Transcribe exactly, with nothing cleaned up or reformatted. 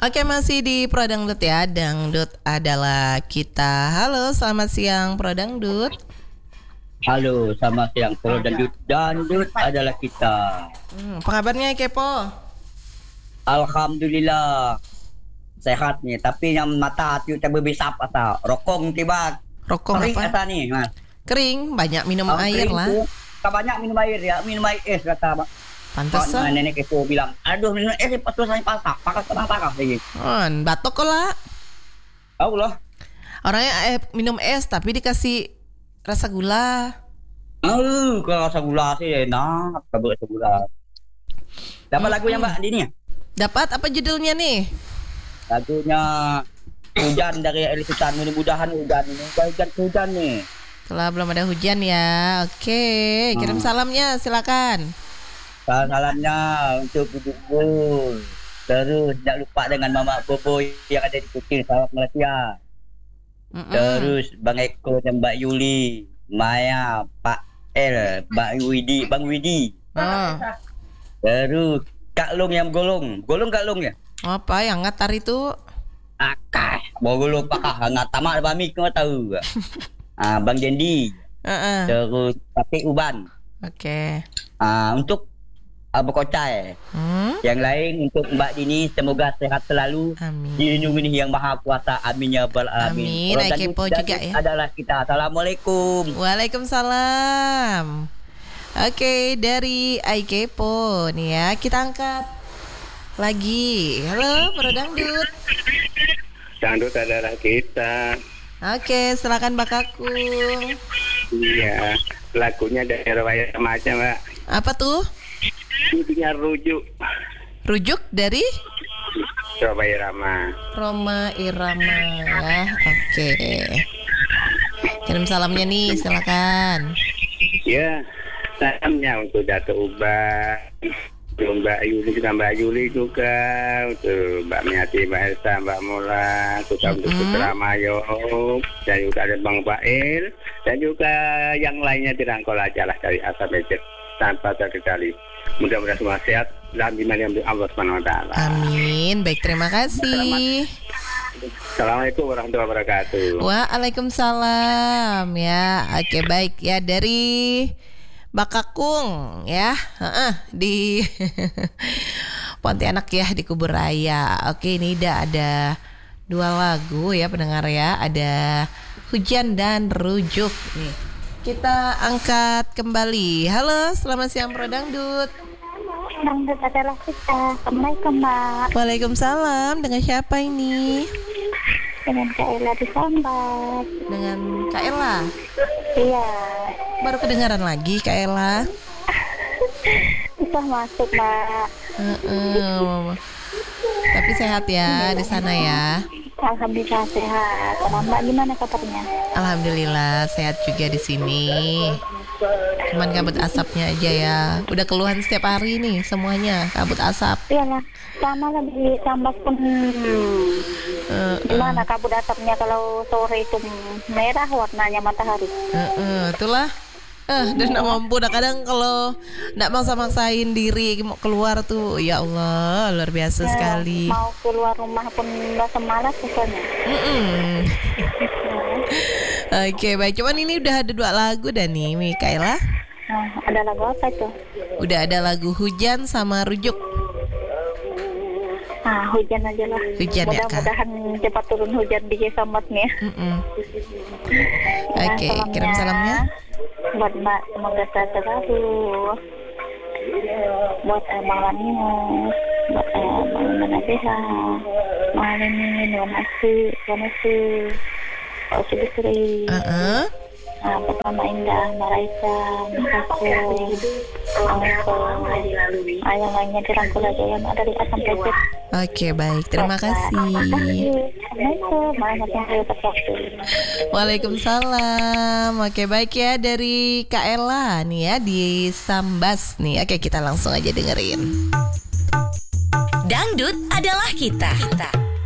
Oke, masih di Pro Dangdut ya. Dangdut adalah kita. Halo, selamat siang Pro Dangdut. Halo, selamat siang Pro Dangdut. Dangdut adalah kita. Hmm, apa kabarnya Kepo? Alhamdulillah sehat nih, tapi yang mata tu tak berbisap atau rokong tiba. Rokong Kering apa? kata nih, Mas. Kering, banyak minum Oh, air kering lah. tu, tak banyak minum air ya, minum air es kata Mak. Pantesan. Oh, nenek Kepo bilang, aduh minum es patut saya pasak, pakas tenang pakas lagi. Oh, batuk kok lah. Allah. Orangnya eh, minum es tapi dikasih rasa gula. Oh, kalau rasa gula sih enak, kalau rasa gula. Dapat Hmm. lagu yang Mbak Dini? Dapat apa judulnya nih? Lagunya Hujan dari Eli Sultan. Mudah-mudahan hujan ini hujan hujan nih. Kalau belum ada hujan ya. Oke, kirim Hmm. salamnya silakan. Salamnya untuk Buduk. Terus tak lupa dengan Mama Bobo yang ada di Kuching, Sarawak, Malaysia. Mm-mm. Terus Bang Eko dan Mbak Yuli, Maya, Pak El, Mbak Widi, Bang Widi. Oh. Terus Kak Long yang golong. Golong Kak Long ya? Apa yang ngatar itu? Akah, bawa golong pakah ngatamak bami kau tahu. Ah, Bang Jendi. Heeh. Terus Patik Uban. Oke. Ah, untuk Abu Kocai. Hmm? Yang lain untuk Mbak Dini, semoga sehat selalu. Amin. Dilindungi yang Maha Kuasa. Amin ya rabbal alamin. Amin. Ay, Kepo juga ya. Adalah kita. Assalamualaikum. Waalaikumsalam. Oke, dari Aikepo nih ya, kita angkat lagi. Halo, Pro Dangdut. Dangdut adalah kita. Oke, silakan Mbak Kakung. Iya, lagunya dari Rawaya macam Mbak. Apa tuh? Judulnya Rujuk. Rujuk dari Surabaya Rama. Roma Irama ya. Oke. Kirim salamnya nih, silakan. Ya, salamnya untuk Dato' Uban, untuk Mbak Yuli juga, Mbak Yuli juga, untuk Mbak Miati, Mbak Elsa, Mbak Mola, juga untuk Mm-mm. Putra Mayo, dan juga ada Bang Bail, dan juga yang lainnya dirangkul aja lah dari asal meja tanpa terkendali. Mudah-mudahan semua sehat dan dimana Allah Subhanahu Wa Taala. Amin. Baik, terima kasih. Assalamualaikum warahmatullahi wabarakatuh. Waalaikumsalam ya. Oke, baik ya, dari Mbak Kakung ya. Heeh, di Pontianak ya, di Kubur Raya. Oke, ini udah ada dua lagu ya pendengar ya. Ada Hujan dan Rujuk nih. Kita angkat kembali. Halo, selamat siang Pro Dangdut. Dangdut adalah kita. Assalamualaikum Mbak. Waalaikumsalam. Dengan siapa ini? Dengan Kak Ella di Sambat. Dengan Kak Ella. Iya. Baru kedengaran lagi Kak Ella. Bisa masuk Mbak. Heeh. Tapi sehat ya di sana ya. Alhamdulillah sehat. Sama Mbak gimana kabarnya? Alhamdulillah sehat juga di sini. Cuman kabut asapnya aja ya. Udah keluhan setiap hari nih semuanya kabut asap. Iyalah. Sama lah di Sambat pun. Heeh. Gimana kabut asapnya kalau sore itu merah warnanya matahari. Heeh, itulah. Eh, dan nggak mampu. Nah, kadang kalau nggak maksa-maksain diri mau keluar tuh, ya Allah, luar biasa sekali. Mau keluar rumah pun rasa malas misalnya. Mm-mm. Oke, baik. Cuman ini udah ada dua lagu dah nih, Mikaela. Nah, ada lagu apa itu? Udah ada lagu Hujan sama Rujuk. Ah, hujan aja lah. Hujan ya, Kak? Mudah-mudahan cepat turun hujan di Sambatnya. Mm-mm. Oke, kirim salamnya. Buat Mbak, semoga sehat selalu. Buat Abang Lanius, buat Abang Manabeha, Malini, Wanasi, Wanasi, Pak Subisri, Heeh. ah, buat Mama Indah, Maraisa, Makaku, Angkong, ayah lainnya dirangkul aja yang ada di Asam Petir. Oke, baik. Terima kasih. Assalamualaikum warahmatullahi wabarakatuh. Waalaikumsalam. Oke, baik ya, dari Kak Ella nih ya di Sambas nih. Oke, kita langsung aja dengerin. Dangdut adalah kita. kita.